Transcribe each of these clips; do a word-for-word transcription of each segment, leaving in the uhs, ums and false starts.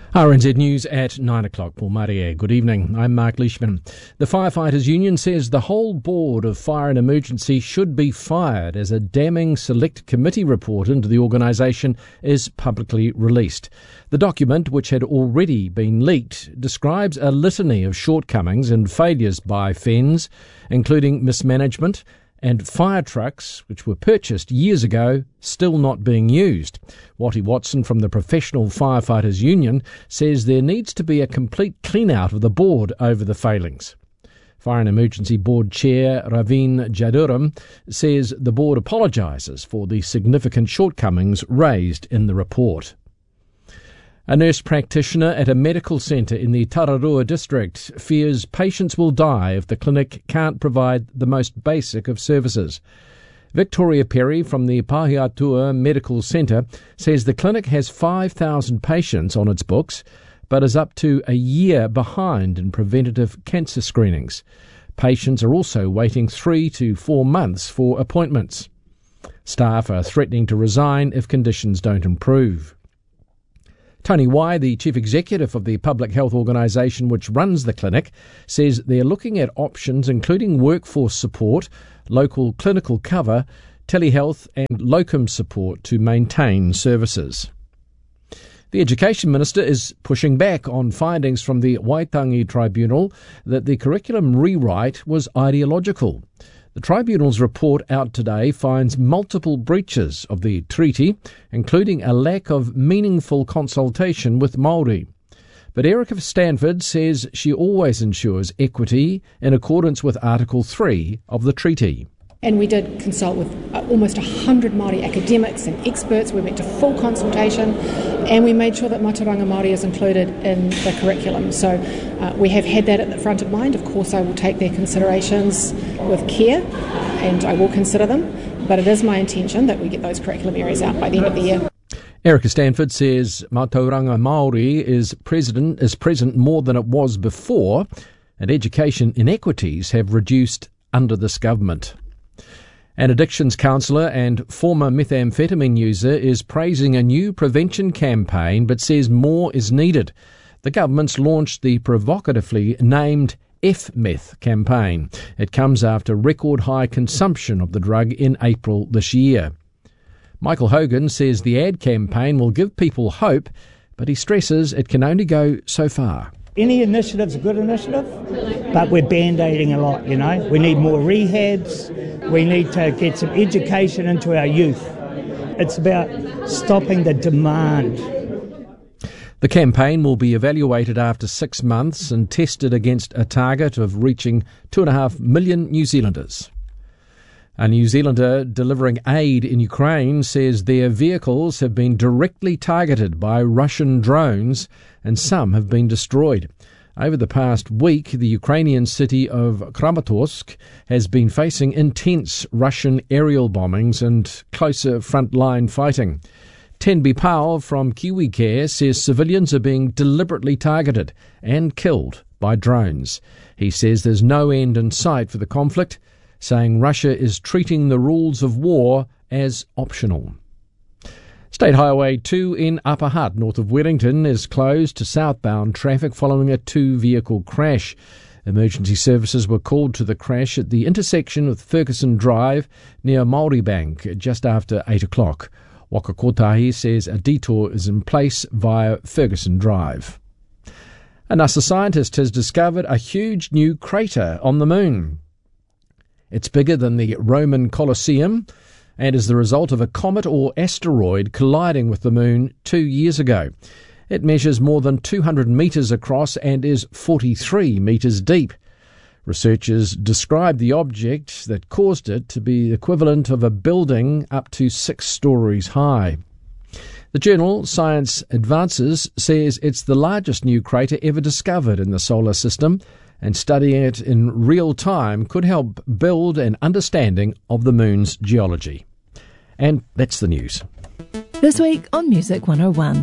R N Z News at nine o'clock. Paul Marie, good evening. I'm Mark Leishman. The Firefighters Union says the whole board of Fire and Emergency should be fired as a damning select committee report into the organisation is publicly released. The document, which had already been leaked, describes a litany of shortcomings and failures by F E N S, including mismanagement and fire trucks, which were purchased years ago, still not being used. Watty Watson from the Professional Firefighters Union says there needs to be a complete clean-out of the board over the failings. Fire and Emergency Board Chair Raveen Jaduram says the board apologises for the significant shortcomings raised in the report. A nurse practitioner at a medical centre in the Tararua district fears patients will die if the clinic can't provide the most basic of services. Victoria Perry from the Pahiatua Medical Centre says the clinic has five thousand patients on its books, but is up to a year behind in preventative cancer screenings. Patients are also waiting three to four months for appointments. Staff are threatening to resign if conditions don't improve. Tony Wai, the chief executive of the public health organisation which runs the clinic, says they're looking at options including workforce support, local clinical cover, telehealth and locum support to maintain services. The Education Minister is pushing back on findings from the Waitangi Tribunal that the curriculum rewrite was ideological. The Tribunal's report out today finds multiple breaches of the treaty, including a lack of meaningful consultation with Māori. But Erica Stanford says she always ensures equity in accordance with Article three of the treaty. And we did consult with uh, almost one hundred Māori academics and experts. We went to full consultation and we made sure that Mataranga Māori is included in the curriculum. So uh, we have had that at the front of mind. Of course, I will take their considerations with care uh, and I will consider them. But it is my intention that we get those curriculum areas out by the end of the year. Erica Stanford says Mataranga Māori is present, is present more than it was before, and education inequities have reduced under this government. An addictions counsellor and former methamphetamine user is praising a new prevention campaign but says more is needed. The government's launched the provocatively named F Meth campaign. It comes after record high consumption of the drug in April this year. Michael Hogan says the ad campaign will give people hope, but he stresses it can only go so far. Any initiative's a good initiative, but we're band-aiding a lot, you know. We need more rehabs. We need to get some education into our youth. It's about stopping the demand. The campaign will be evaluated after six months and tested against a target of reaching two and a half million New Zealanders. A New Zealander delivering aid in Ukraine says their vehicles have been directly targeted by Russian drones and some have been destroyed. Over the past week, the Ukrainian city of Kramatorsk has been facing intense Russian aerial bombings and closer frontline fighting. Tenby Powell from KiwiCare says civilians are being deliberately targeted and killed by drones. He says there's no end in sight for the conflict, saying Russia is treating the rules of war as optional. State Highway two in Upper Hutt, north of Wellington, is closed to southbound traffic following a two-vehicle crash. Emergency services were called to the crash at the intersection with Ferguson Drive near Māori Bank just after eight o'clock. Waka Kotahi says a detour is in place via Ferguson Drive. A NASA scientist has discovered a huge new crater on the moon. It's bigger than the Roman Colosseum and is the result of a comet or asteroid colliding with the moon two years ago. It measures more than two hundred metres across and is forty-three metres deep. Researchers describe the object that caused it to be the equivalent of a building up to six stories high. The journal Science Advances says it's the largest new crater ever discovered in the solar system, and studying it in real time could help build an understanding of the moon's geology. And that's the news. This week on Music one oh one.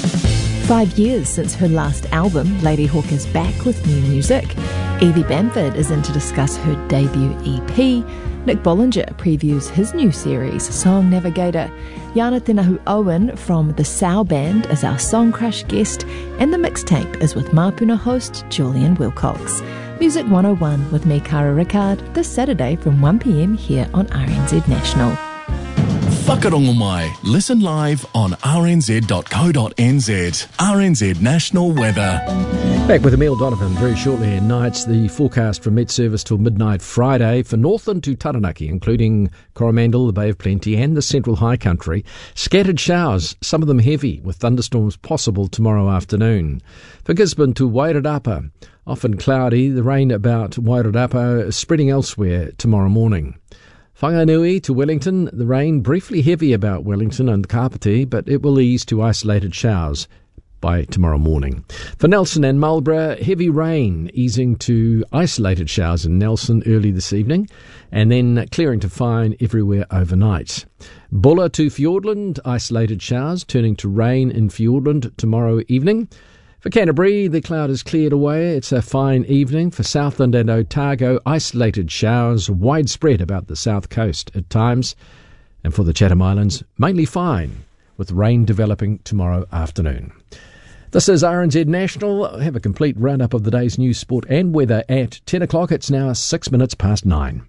Five years since her last album, Ladyhawke is back with new music. Evie Bamford is in to discuss her debut E P. Nick Bollinger previews his new series, Song Navigator. Yana Tenahu Owen from the Sow Band is our Song Crush guest, and the mixtape is with Mapuna host Julian Wilcox. Music one oh one with me, Cara Rickard, this Saturday from one p m here on R N Z National. Whakarongo mai. Listen live on r n z dot co dot n z. R N Z National Weather. Back with Emile Donovan very shortly at nights. The forecast from Met Service till midnight Friday for Northland to Taranaki, including Coromandel, the Bay of Plenty and the Central High Country. Scattered showers, some of them heavy, with thunderstorms possible tomorrow afternoon. For Gisborne to Wairarapa, often cloudy, the rain about Wairarapa spreading elsewhere tomorrow morning. Whanganui to Wellington, the rain briefly heavy about Wellington and Kapiti, but it will ease to isolated showers by tomorrow morning. For Nelson and Marlborough, heavy rain easing to isolated showers in Nelson early this evening, and then clearing to fine everywhere overnight. Bulla to Fiordland, isolated showers turning to rain in Fiordland tomorrow evening. For Canterbury, the cloud is cleared away. It's a fine evening. For Southland and Otago, isolated showers widespread about the south coast at times. And for the Chatham Islands, mainly fine, with rain developing tomorrow afternoon. This is R N Z National. I'll have a complete roundup of the day's news, sport and weather at ten o'clock. It's now six minutes past nine.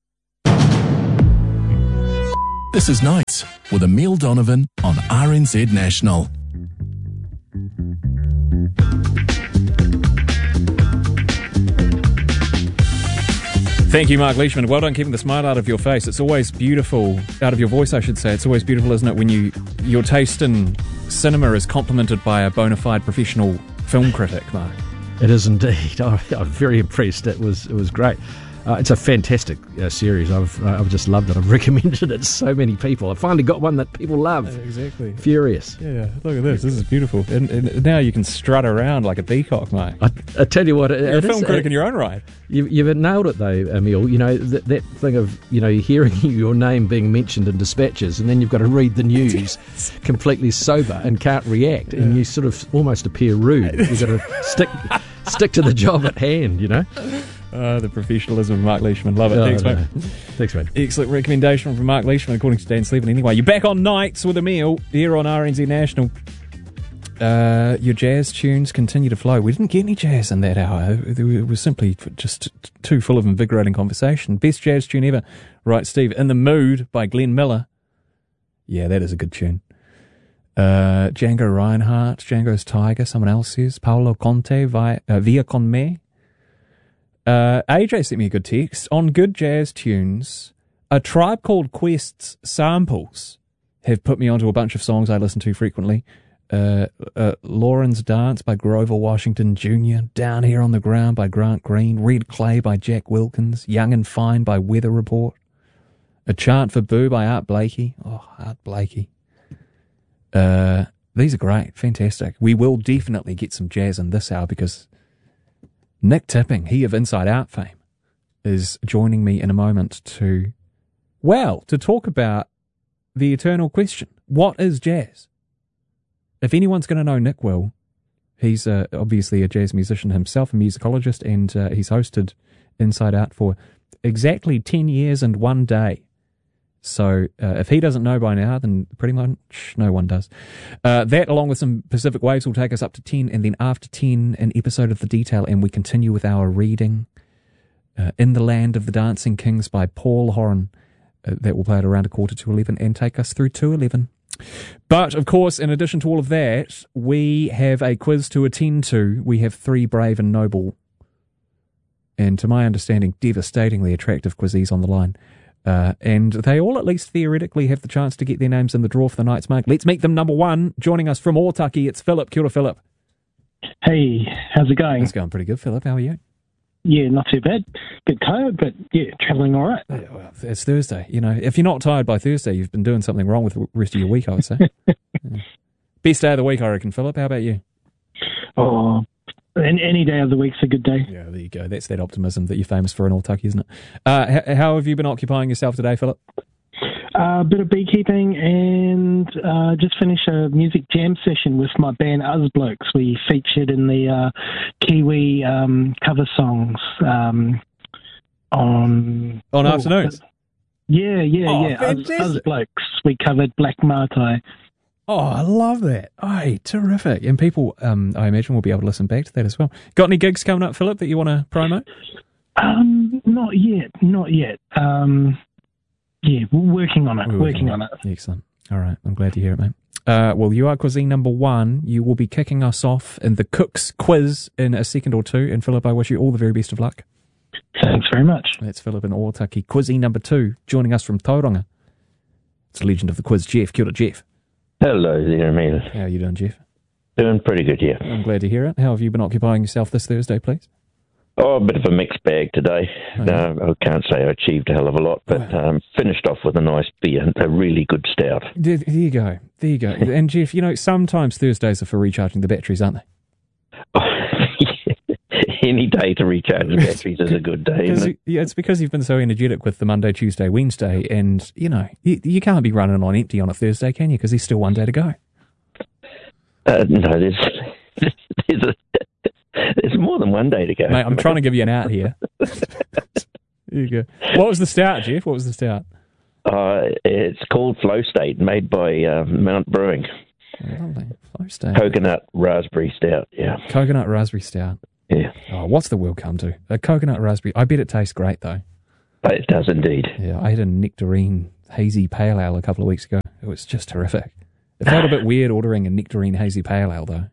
This is Nights with Emile Donovan on R N Z National. Thank you, Mark Leishman. Well done keeping the smile out of your face. It's always beautiful, out of your voice, I should say. It's always beautiful, isn't it, when you your taste in cinema is complimented by a bona fide professional film critic, Mark. It is indeed. I, I'm very impressed. It was it was great. Uh, it's a fantastic uh, series. I've uh, I've just loved it. I've recommended it to so many people. I finally got one that people love. Uh, exactly. Furious. Yeah, look at this. This is beautiful. And, and now you can strut around like a peacock, mate. I, I tell you what, it, You're it a film is, critic it, in your own right. You've, you've nailed it though, Emile. You know, that, that thing of, you know, hearing your name being mentioned in dispatches and then you've got to read the news completely sober and can't react, and you sort of almost appear rude. You've got to stick stick to the job at hand, you know. Uh, the professionalism of Mark Leishman. Love it. Oh, Thanks, no. mate. Thanks, mate. Excellent recommendation from Mark Leishman, according to Dan Slevin. Anyway, you're back on Nights with Emile here on R N Z National. Uh, your jazz tunes continue to flow. We didn't get any jazz in that hour. It was simply just too full of invigorating conversation. Best jazz tune ever. Right, Steve. In the Mood by Glenn Miller. Yeah, that is a good tune. Uh, Django Reinhardt, Django's Tiger, someone else says. Paolo Conte, via, uh, Via Con Me. Uh, A J sent me a good text. On good jazz tunes, A Tribe Called Quest's samples have put me onto a bunch of songs I listen to frequently. Uh, uh, Lauren's Dance by Grover Washington Junior, Down Here on the Ground by Grant Green, Red Clay by Jack Wilkins, Young and Fine by Weather Report, A Chant for Boo by Art Blakey. Oh, Art Blakey. Uh, these are great, fantastic. We will definitely get some jazz in this hour because Nick Tipping, he of Inside Out fame, is joining me in a moment to, well, to talk about the eternal question. What is jazz? If anyone's going to know Nick well, he's uh, obviously a jazz musician himself, a musicologist, and uh, he's hosted Inside Out for exactly ten years and one day. So uh, if he doesn't know by now, then pretty much no one does. Uh, that, along with some Pacific Waves, will take us up to ten, and then after ten, an episode of The Detail, and we continue with our reading, uh, In the Land of the Dancing Kings by Paul Horan. Uh, that will play at around a quarter to eleven and take us through to eleven. But, of course, in addition to all of that, we have a quiz to attend to. We have three brave and noble, and to my understanding, devastatingly attractive quizzes on the line. Uh, and they all, at least theoretically, have the chance to get their names in the draw for the night's mark. Let's meet them. Number one, joining us from Otaki, it's Philip. Kia ora, Philip. Hey, how's it going? It's going pretty good, Philip. How are you? Yeah, not too bad. Bit tired, but yeah, travelling all right. Yeah, well, it's Thursday. You know, if you're not tired by Thursday, you've been doing something wrong with the rest of your week, I would say. Yeah. Best day of the week, I reckon, Philip. How about you? Oh, any day of the week's a good day. Yeah, there you go. That's that optimism that you're famous for in Otaki, isn't it? Uh, how, how have you been occupying yourself today, Philip? A uh, bit of beekeeping and uh, just finished a music jam session with my band Uzblokes. We featured in the uh, Kiwi um, cover songs um, on... On oh, afternoons? Yeah, yeah, Oh, yeah. Us, fantastic. us blokes, we covered Black Mātai. Oh, I love that. Oh, terrific. And people, um, I imagine, will be able to listen back to that as well. Got any gigs coming up, Philip, that you want to promote? Um, not yet, not yet. Um, yeah, we're working on it, We're working on it. Excellent. All right. I'm glad to hear it, mate. Uh, well, you are cuisine number one. You will be kicking us off in the Cooks quiz in a second or two. And Philip, I wish you all the very best of luck. Thanks very much. That's Philip in Ōtaki. Cuisine number two, joining us from Tauranga. It's a legend of the quiz, Jeff. Kia ora, Jeff. Hello there, Amelia. How are you doing, Jeff? Doing pretty good, yeah. I'm glad to hear it. How have you been occupying yourself this Thursday, please? Oh, a bit of a mixed bag today. Oh, yeah. No, I can't say I achieved a hell of a lot, but um, finished off with a nice beer, a really good stout. There, there you go. There you go. And Jeff, you know, sometimes Thursdays are for recharging the batteries, aren't they? Any day to recharge the batteries is a good day, isn't it? Yeah, it's because you've been so energetic with the Monday, Tuesday, Wednesday, and, you know, you, you can't be running on empty on a Thursday, can you? Because there's still one day to go. Uh, no, there's, there's, a, there's more than one day to go. Mate, I'm trying to give you an out here. There you go. What was the stout, Jeff? What was the stout? Uh, it's called Flow State, made by uh, Mount Brewing. Lovely. Flow State. Coconut raspberry stout, yeah. Coconut raspberry stout. Yeah. Oh, what's the world come to? A coconut raspberry. I bet it tastes great, though. It does indeed. Yeah, I had a nectarine hazy pale ale a couple of weeks ago. It was just terrific. It felt a bit weird ordering a nectarine hazy pale ale, though.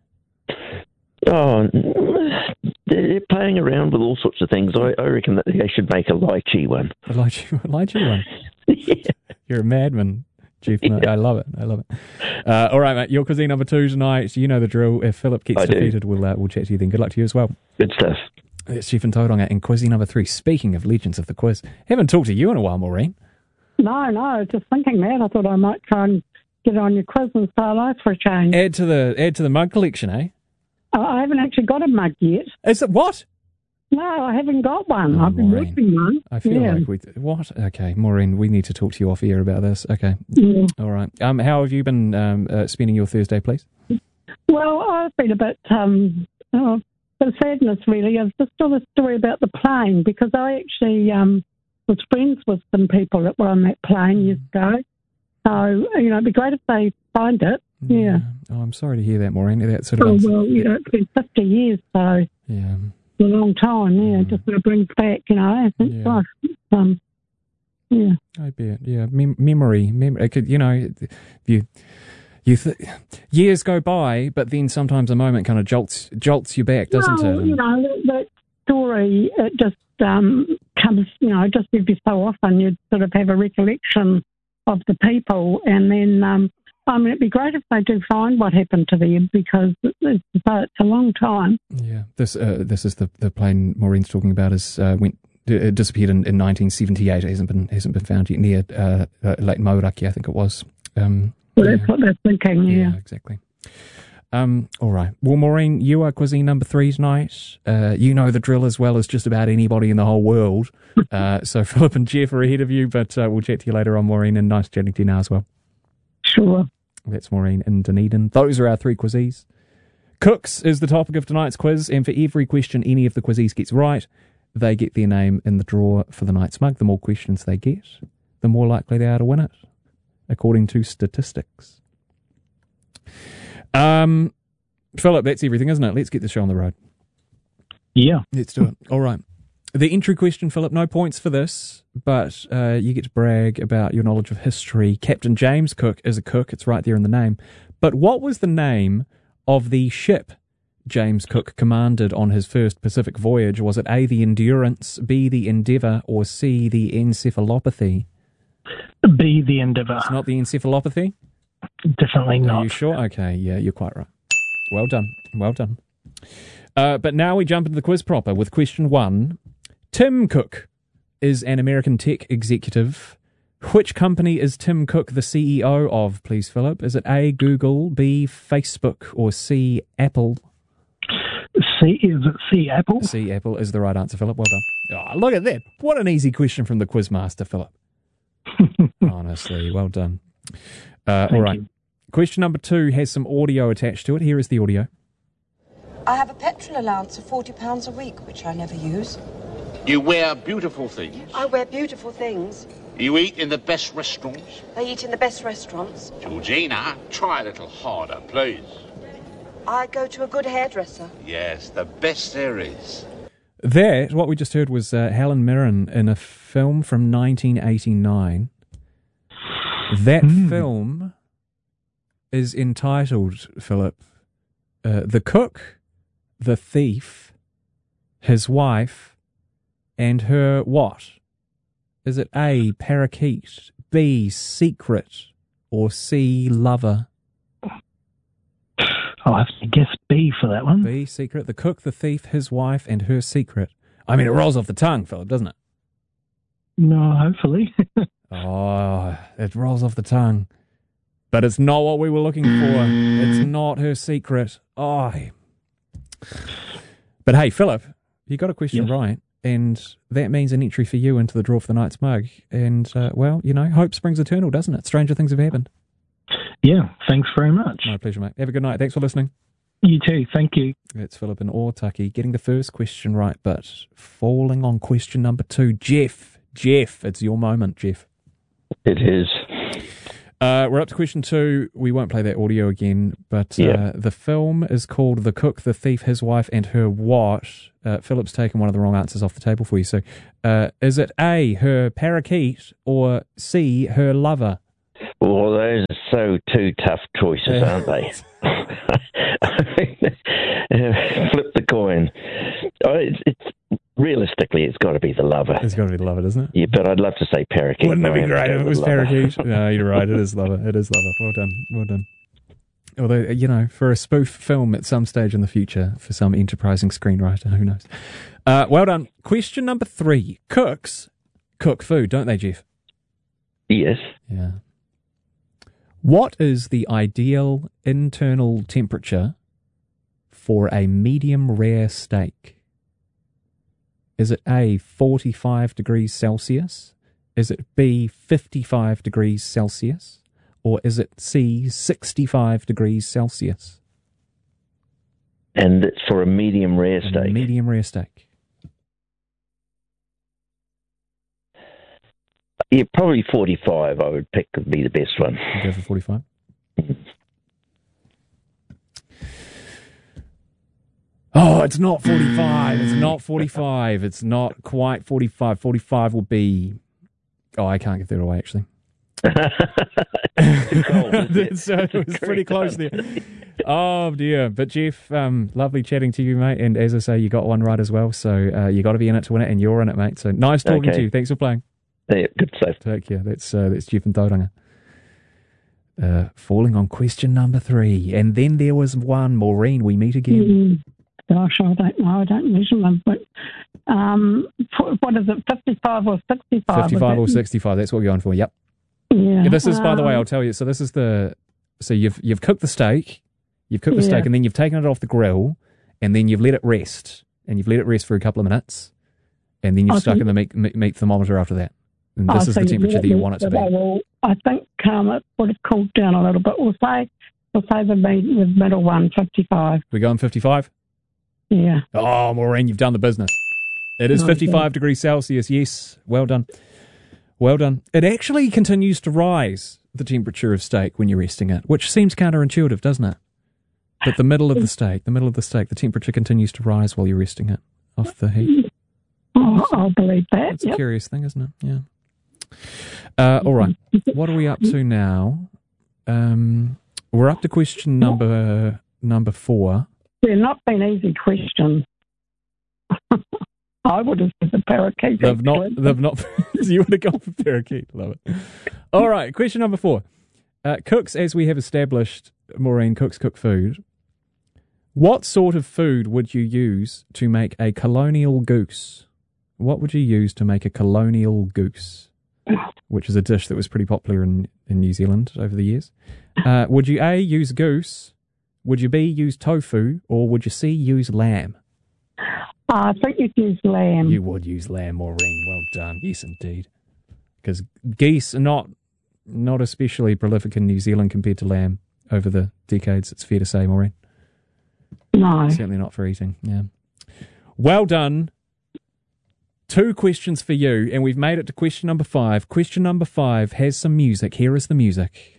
Oh, they're playing around with all sorts of things. I, I reckon that they should make a lychee one. A lychee, a lychee one? Yeah. You're a madman, Jeff. No, I love it. I love it. Uh, all right, mate. Your cuisine number two tonight. You know the drill. If Philip gets I defeated, do. we'll uh, we'll chat to you then. Good luck to you as well. Good stuff. It's Jeff and Tauranga in cuisine number three. Speaking of legends of the quiz, haven't talked to you in a while, Maureen. No, no, just thinking that. I thought I might try and get on your quiz and say hello for a change. Add to the add to the mug collection, eh? Uh, I haven't actually got a mug yet. Is it what? No, I haven't got one. Oh, I've been Maureen. working one. I feel yeah. like we what? Okay, Maureen, we need to talk to you off air about this. Okay, Yeah. all right. Um, how have you been um, uh, spending your Thursday, please? Well, I've been a bit, um, oh, bit of sadness really. I've just told a story about the plane because I actually um, was friends with some people that were on that plane years ago. So, you know, it'd be great if they find it. Yeah. Oh, I'm sorry to hear that, Maureen. That sort of Oh, uns- well, you know, it's been fifty years, so yeah. it's a long time, yeah. Mm. Just sort of brings back, you know, I think, Yeah. gosh, um, yeah. I bet. Yeah, Mem- memory, memory. It could, you know, you, you. Th- years go by, but then sometimes a moment kind of jolts jolts you back, doesn't well, it? you know, that, that story, it just um, comes, you know, just every so often you'd sort of have a recollection of the people, and then, um, I mean, it'd be great if they do find what happened to them because it's, it's a long time. Yeah, this uh, this is the the plane Maureen's talking about. Is uh, went it disappeared in, in nineteen seventy-eight. It hasn't been hasn't been found yet near uh, uh, Lake Mauraki, I think it was. Um, Well, yeah. that's what they're thinking, yeah. Yeah, exactly. Um, all right. Well, Maureen, you are cuisine number three tonight. Uh, you know the drill as well as just about anybody in the whole world. Uh, so Philip and Jeff are ahead of you, but uh, we'll chat to you later on, Maureen, and nice chatting to you now as well. Sure. That's Maureen in Dunedin. Those are our three quizzes. Cooks is the topic of tonight's quiz, and for every question any of the quizzes gets right, they get their name in the draw for the night's mug. The more questions they get, the more likely they are to win it, according to statistics. Um, Philip, that's everything, isn't it? Let's get the show on the road. Yeah. Let's do it. All right. The entry question, Philip, no points for this, but uh, you get to brag about your knowledge of history. Captain James Cook is a cook. It's right there in the name. But what was the name of the ship James Cook commanded on his first Pacific voyage? Was it A, the Endurance, B, the Endeavour, or C, the Encephalopathy? Be the Endeavour. It's not the Encephalopathy? Definitely Are not. you sure? Okay, yeah, you're quite right. Well done. Well done. Uh, but now we jump into the quiz proper with question one. Tim Cook is an American tech executive. Which company is Tim Cook the C E O of, please, Philip? Is it A, Google, B, Facebook, or C, Apple? C, is it C, Apple? C, Apple is the right answer, Philip. Well done. Oh, look at that. What an easy question from the Quizmaster, Philip. Honestly, well done. Uh, all right. you. Question number two has some audio attached to it. Here is the audio. I have a petrol allowance of forty pounds a week, which I never use. You wear beautiful things. I wear beautiful things. You eat in the best restaurants? I eat in the best restaurants. Georgina, try a little harder, please. I go to a good hairdresser. Yes, the best there is. That, what we just heard was uh, Helen Mirren in a film from nineteen eighty-nine. That mm. film is entitled, Philip, uh, The Cook, the Thief, His Wife, and Her What? Is it A, Parakeet, B, Secret, or C, Lover? I'll have to guess B for that one. B, Secret, The Cook, the Thief, His Wife, and Her Secret. I mean, it rolls off the tongue, Philip, doesn't it? No, hopefully. Oh, it rolls off the tongue. But it's not what we were looking for. It's not Her Secret. Oh. But hey, Philip, you got a question yes. right. And that means an entry for you into the draw for the night's mug. And, uh, well, you know, hope springs eternal, doesn't it? Stranger things have happened. Yeah, thanks very much. My pleasure, mate. Have a good night. Thanks for listening. You too. Thank you. It's Philip in Otaki getting the first question right, but falling on question number two. Jeff, Jeff, it's your moment, Jeff. It is. Uh, we're up to question two. We won't play that audio again, but yeah. uh, the film is called The Cook, the Thief, His Wife, and Her What? Uh, Philip's taken one of the wrong answers off the table for you. So uh, is it A, her parakeet, or C, her lover? Well, those are so two tough choices, aren't they? Flip the coin. Oh, it's, it's realistically, it's got to be the lover. It's got to be the lover, doesn't it? Yeah, but I'd love to say parakeet. Wouldn't it be great if it was parakeet? No, you're right. It is lover. It is lover. Well done. Well done. Although, you know, for a spoof film at some stage in the future, for some enterprising screenwriter, who knows? Uh, well done. Question number three. Cooks cook food, don't they, Jeff? Yes. Yeah. What is the ideal internal temperature for a medium rare steak? Is it A, forty-five degrees Celsius? Is it B, fifty-five degrees Celsius? Or is it C, sixty-five degrees Celsius? And it's for a medium rare steak? A medium rare steak. Yeah, probably forty-five I would pick would be the best one. You go for forty-five? Oh, it's not forty-five. It's not forty-five. It's not quite forty-five. forty-five will be... Oh, I can't get that away, actually. So it was pretty close there. Oh, dear. But, Jeff, um, lovely chatting to you, mate. And as I say, you got one right as well. So uh, you got to be in it to win it, and you're in it, mate. So nice talking okay. to you. Thanks for playing. Yeah, good stuff. Take care. That's, uh, that's Jeff and Tauranga. Uh, falling on question number three. And then there was one. Maureen, we meet again. Mm, gosh, I don't know. I don't measure them. But um, what is it, fifty-five or sixty-five? fifty-five or sixty-five. That's what we're going for. Yep. Yeah. Yeah, this is, by the way, um, I'll tell you. So this is the... So you've you've cooked the steak. You've cooked the Yeah. steak, and then you've taken it off the grill, and then you've let it rest. And you've let it rest for a couple of minutes. And then you've I stuck think- in the meat, meat, meat thermometer after that. And this I is the think temperature that you want it to be. I, will, I think um, it would have cooled down a little bit. We'll say, we'll say the, meat, the middle one, fifty-five. We're going fifty-five? Yeah. Oh, Maureen, you've done the business. It is Oh, fifty-five yeah. degrees Celsius. Yes. Well done. Well done. It actually continues to rise, the temperature of steak, when you're resting it, which seems counterintuitive, doesn't it? But the middle of the steak, the middle of the steak, the temperature continues to rise while you're resting it off the heat. Oh, I'll believe that. It's a Yep. curious thing, isn't it? Yeah. Uh, all right. What are we up to now? Um, we're up to question number number four. They're not been easy questions. I would have said the parakeet. They've not. actually. They've not. You would have gone for parakeet. Love it. All right. Question number four. Uh, cooks, as we have established, Maureen, cooks cook food. What sort of food would you use to make a colonial goose? What would you use to make a colonial goose? Which is a dish that was pretty popular in, in New Zealand over the years. Uh, would you A, use goose? Would you B, use tofu? Or would you C, use lamb? I think you'd use lamb. You would use lamb, Maureen. Well done. Yes, indeed. Because geese are not, not especially prolific in New Zealand compared to lamb over the decades, it's fair to say, Maureen. No. Certainly not for eating, yeah. Well done. Two questions for you, and we've made it to question number five. Question number five has some music. Here is the music.